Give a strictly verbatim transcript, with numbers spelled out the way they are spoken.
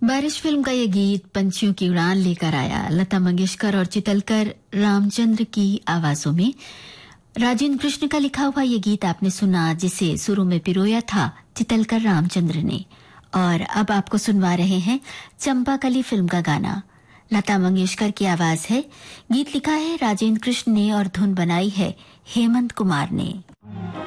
बारिश फिल्म का ये गीत पंछियों की उड़ान लेकर आया। लता मंगेशकर और चितलकर रामचंद्र की आवाजों में राजेंद्र कृष्ण का लिखा हुआ ये गीत आपने सुना, जिसे सुरों में पिरोया था चितलकर रामचंद्र ने। और अब आपको सुनवा रहे हैं चंपाकली फिल्म का गाना। लता मंगेशकर की आवाज है, गीत लिखा है राजेंद्र कृष्ण ने और धुन बनाई है हेमंत कुमार ने।